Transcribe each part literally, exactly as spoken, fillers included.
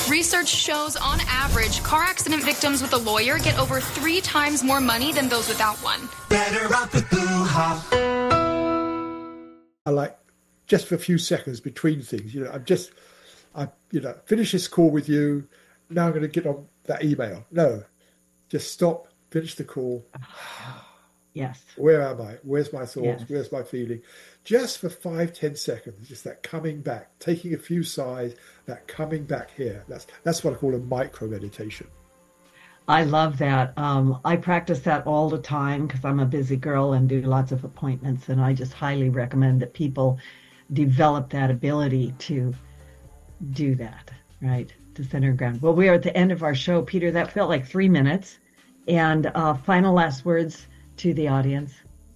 Research shows, on average, car accident victims with a lawyer get over three times more money than those without one. Better off with Boo Hop. I like, just for a few seconds between things, you know, I'm just, I, you know, finish this call with you. Now I'm going to get on that email. No, just stop, finish the call. Yes. Where am I? Where's my thoughts? Yes. Where's my feeling? Just for five, ten seconds, just that coming back, taking a few sighs, that coming back here. That's that's what I call a micro meditation. I love that. Um, I practice that all the time because I'm a busy girl and do lots of appointments. And I just highly recommend that people develop that ability to do that, right? To center ground. Well, we are at the end of our show, Peter. That felt like three minutes. And uh, final last words to the audience.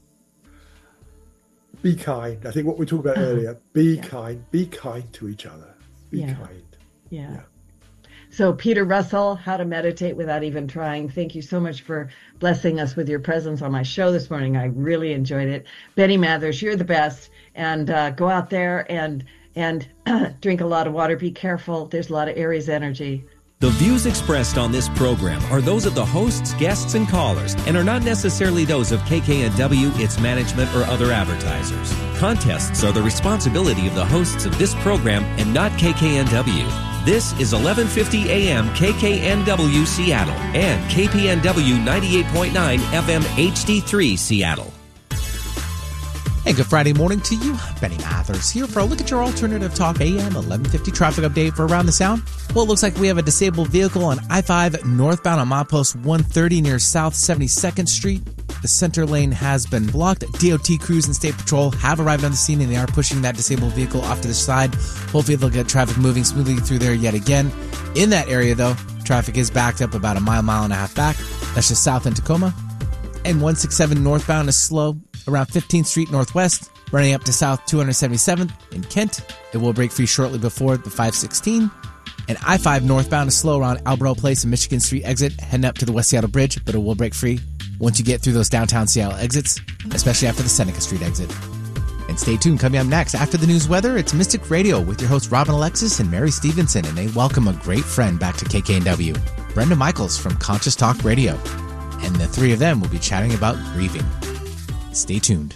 Be kind. I think what we talked about earlier, be yeah. kind. Be kind to each other. Be yeah. kind. Yeah. yeah. So, Peter Russell, How to Meditate Without Even Trying. Thank you so much for blessing us with your presence on my show this morning. I really enjoyed it. Benny Mathers, you're the best. And uh, go out there and and drink a lot of water. Be careful. There's a lot of Aries energy. The views expressed on this program are those of the hosts, guests, and callers, and are not necessarily those of K K N W, its management, or other advertisers. Contests are the responsibility of the hosts of this program and not K K N W. This is eleven fifty A M K K N W Seattle and K P N W ninety-eight point nine F M H D three Seattle. Hey, good Friday morning to you. Benny Mathers here for a look at your alternative talk A M eleven fifty traffic update for Around the Sound. Well, it looks like we have a disabled vehicle on I five northbound on milepost one thirty near South seventy-second Street. The center lane has been blocked. D O T crews and State Patrol have arrived on the scene and they are pushing that disabled vehicle off to the side. Hopefully they'll get traffic moving smoothly through there yet again. In that area, though, traffic is backed up about a mile, mile and a half back. That's just south in Tacoma. And one sixty-seven northbound is slow around fifteenth Street Northwest, running up to South two seventy-seventh in Kent. It will break free shortly before the five sixteen. And I five northbound is slow around Alberto Place and Michigan Street exit, heading up to the West Seattle Bridge, but it will break free once you get through those downtown Seattle exits, especially after the Seneca Street exit. And stay tuned. Coming up next, after the news weather, it's Mystic Radio with your hosts Robin Alexis and Mary Stevenson, and they welcome a great friend back to K K N W, Brenda Michaels from Conscious Talk Radio. And the three of them will be chatting about grieving. Stay tuned.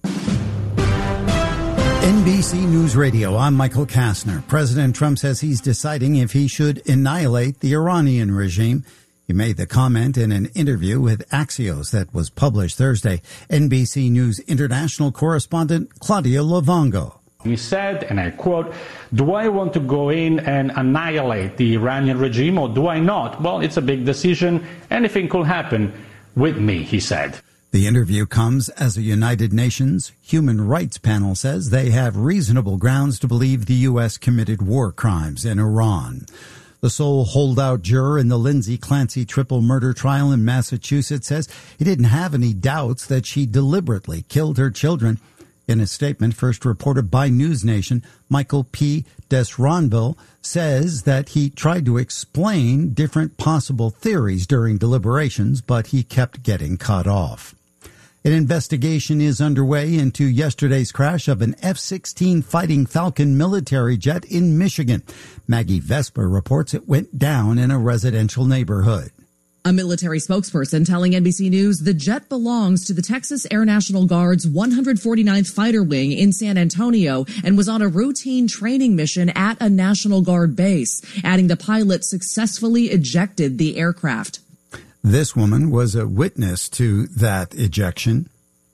N B C News Radio, I'm Michael Kastner. President Trump says he's deciding if he should annihilate the Iranian regime. He made the comment in an interview with Axios that was published Thursday. N B C News international correspondent Claudia Lovongo. He said, and I quote, "Do I want to go in and annihilate the Iranian regime or do I not? Well, it's a big decision. Anything could happen with me," he said. The interview comes as a United Nations Human Rights panel says they have reasonable grounds to believe the U S committed war crimes in Iran. The sole holdout juror in the Lindsay Clancy triple murder trial in Massachusetts says he didn't have any doubts that she deliberately killed her children. In a statement first reported by News Nation, Michael P. Desronville says that he tried to explain different possible theories during deliberations, but he kept getting cut off. An investigation is underway into yesterday's crash of an F sixteen Fighting Falcon military jet in Michigan. Maggie Vesper reports it went down in a residential neighborhood. A military spokesperson telling N B C News the jet belongs to the Texas Air National Guard's one hundred forty-ninth Fighter Wing in San Antonio and was on a routine training mission at a National Guard base, adding the pilot successfully ejected the aircraft. This woman was a witness to that ejection.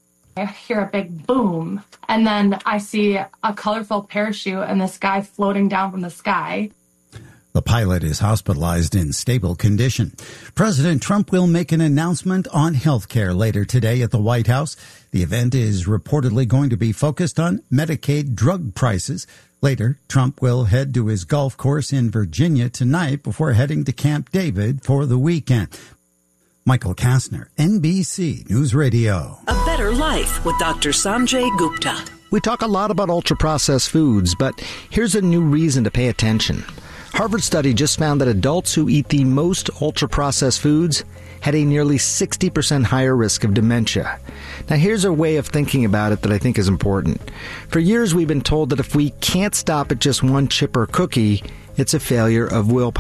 I hear a big boom, and then I see a colorful parachute and this guy floating down from the sky. The pilot is hospitalized in stable condition. President Trump will make an announcement on health care later today at the White House. The event is reportedly going to be focused on Medicaid drug prices. Later, Trump will head to his golf course in Virginia tonight before heading to Camp David for the weekend. Michael Kastner, N B C News Radio. A better life with Doctor Sanjay Gupta. We talk a lot about ultra-processed foods, but here's a new reason to pay attention. Harvard study just found that adults who eat the most ultra-processed foods had a nearly sixty percent higher risk of dementia. Now, here's a way of thinking about it that I think is important. For years, we've been told that if we can't stop at just one chip or cookie, it's a failure of willpower.